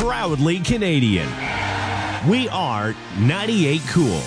proudly Canadian. We are 98 Cool.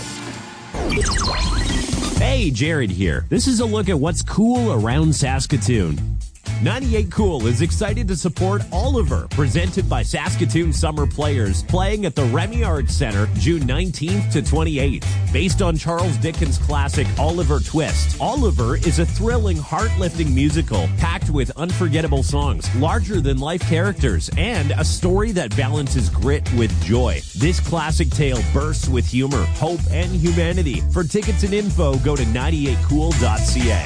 Hey, Jared here. This is a look at what's cool around Saskatoon. 98 Cool is excited to support Oliver, presented by Saskatoon Summer Players, playing at the Remy Arts Centre June 19th to 28th. Based on Charles Dickens' classic Oliver Twist, Oliver is a thrilling, heart-lifting musical packed with unforgettable songs, larger-than-life characters, and a story that balances grit with joy. This classic tale bursts with humor, hope, and humanity. For tickets and info, go to 98cool.ca.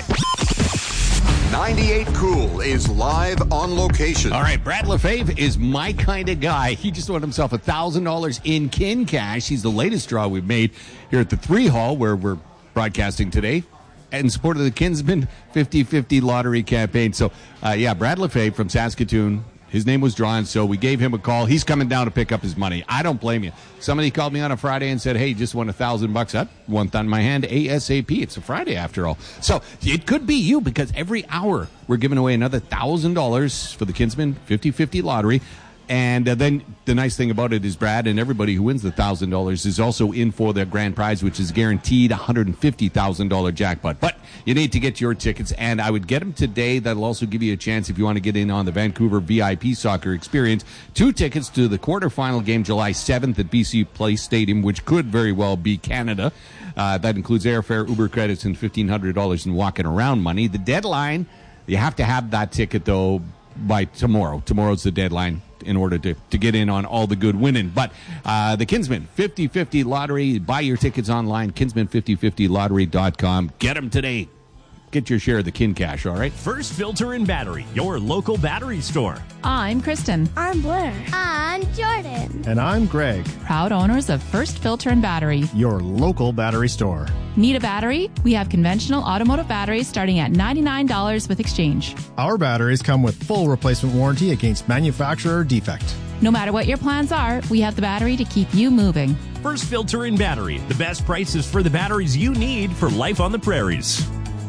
98 Cool is live on location. All right, Brad Lefebvre is my kind of guy. He just won himself $1,000 in kin cash. He's the latest draw we've made here at the 3 Hall, where we're broadcasting today, in support of the Kinsman 50-50 lottery campaign. So, Brad Lefebvre from Saskatoon. His name was drawn, so we gave him a call. He's coming down to pick up his money. I don't blame you. Somebody called me on a Friday and said, hey, just won $1,000. I want that in my hand ASAP. It's a Friday after all. So it could be you, because every hour we're giving away another $1,000 for the Kinsman 50-50 lottery. And then the nice thing about it is Brad and everybody who wins the $1,000 is also in for the grand prize, which is guaranteed $150,000 jackpot. But you need to get your tickets, and I would get them today. That'll also give you a chance, if you want to get in on the Vancouver VIP soccer experience, 2 tickets to the quarterfinal game July 7th at BC Place Stadium, which could very well be Canada. That includes airfare, Uber credits, and $1,500 in walking around money. The deadline, you have to have that ticket, though, by tomorrow. Tomorrow's the deadline in order to get in on all the good winning. But the Kinsman 50-50 lottery, buy your tickets online, kinsman5050lottery.com. Get them today. Get your share of the kin cash, all right? First Filter and Battery, your local battery store. I'm Kristen. I'm Blair. I'm Jordan. And I'm Greg. Proud owners of First Filter and Battery, your local battery store. Need a battery? We have conventional automotive batteries starting at $99 with exchange. Our batteries come with full replacement warranty against manufacturer defect. No matter what your plans are, we have the battery to keep you moving. First Filter and Battery, the best prices for the batteries you need for life on the prairies.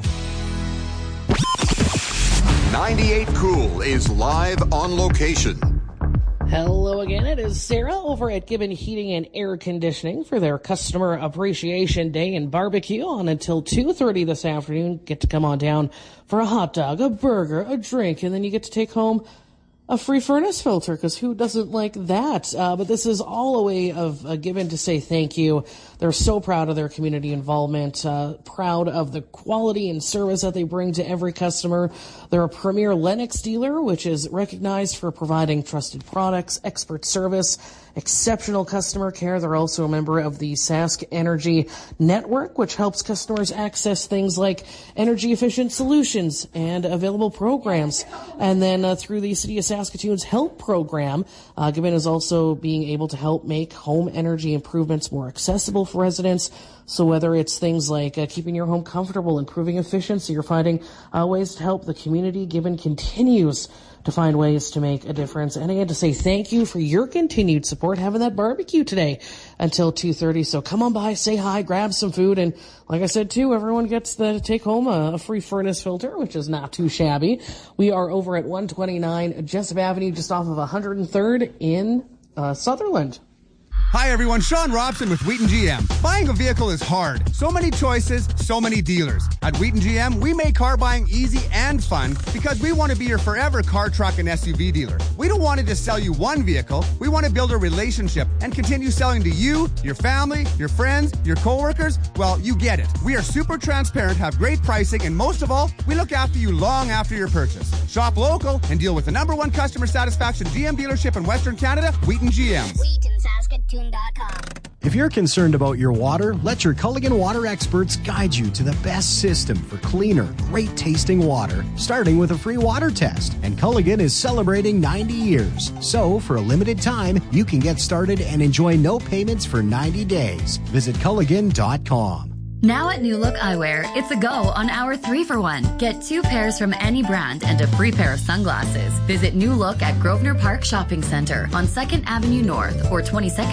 98 Cool is live on location. Hello again. It is Sarah over at Gibbon Heating and Air Conditioning for their Customer Appreciation Day and Barbecue on until 2:30 this afternoon. Get to come on down for a hot dog, a burger, a drink, and then you get to take home a free furnace filter, because who doesn't like that? But this is all a way of Gibbon to say thank you. They're so proud of their community involvement, proud of the quality and service that they bring to every customer. They're a premier Lennox dealer, which is recognized for providing trusted products, expert service, exceptional customer care. They're also a member of the Sask Energy Network, which helps customers access things like energy efficient solutions and available programs. And then through the City of Saskatoon's HELP program, Gibbon is also being able to help make home energy improvements more accessible for residents. So whether it's things like keeping your home comfortable, improving efficiency, or finding ways to help the community, Gibbon continues to find ways to make a difference. And again, to say thank you for your continued support, having that barbecue today until 2:30. So come on by, say hi, grab some food. And like I said, too, everyone gets to take home a free furnace filter, which is not too shabby. We are over at 129 Jessup Avenue, just off of 103rd in Sutherland. Hi everyone, Sean Robson with Wheaton GM. Buying a vehicle is hard. So many choices, so many dealers. At Wheaton GM, we make car buying easy and fun because we want to be your forever car, truck, and SUV dealer. We don't want to just sell you one vehicle. We want to build a relationship and continue selling to you, your family, your friends, your coworkers. Well, you get it. We are super transparent, have great pricing, and most of all, we look after you long after your purchase. Shop local and deal with the #1 customer satisfaction GM dealership in Western Canada, Wheaton GM. WheatonSaskatoon.com. If you're concerned about your water, let your Culligan water experts guide you to the best system for cleaner, great-tasting water, starting with a free water test. And Culligan is celebrating 90 years. So, for a limited time, you can get started and enjoy no payments for 90 days. Visit Culligan.com. Now at New Look Eyewear, it's a go on our 3-for-1. Get 2 pairs from any brand and a free pair of sunglasses. Visit New Look at Grosvenor Park Shopping Centre on 2nd Avenue North or 22nd